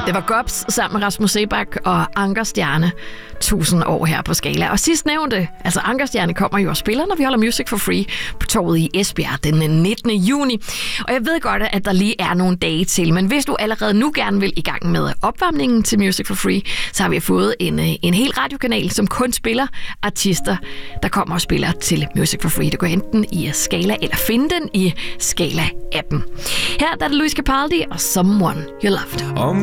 Det var Gobs sammen med Rasmus Seebach og Ankerstjerne 1000 år her på Skala. Og sidst nævnte, altså Ankerstjerne kommer jo og spiller, når vi holder Music for Free på torvet i Esbjerg den 19. juni. Og jeg ved godt, at der lige er nogle dage til, men hvis du allerede nu gerne vil i gang med opvarmningen til Music for Free, så har vi fået en hel radiokanal, som kun spiller artister, der kommer og spiller til Music for Free. Du kan enten i Skala eller finde den i Skala-appen. Her der er det Luis Capaldi og Someone You Loved.